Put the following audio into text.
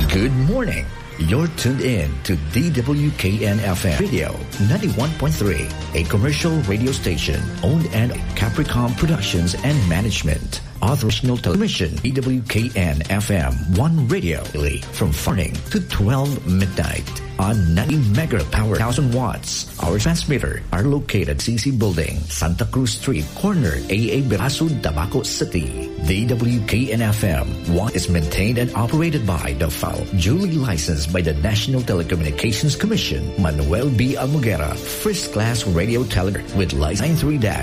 Good morning. You're tuned in to DWKN-FM Radio 91.3, a commercial radio station owned and Capricorn Productions and Management. Authorized television DWKN-FM 1 radio from morning to 12 midnight on 90 mega power 1000 watts. Our transmitter are located CC Building, Santa Cruz Street, corner AA Berasu, Tabaco City. DWKN-FM 1 is maintained and operated by the FAO, duly licensed by the National Telecommunications Commission. Manuel B. Almogera, first class radio teller with license 93-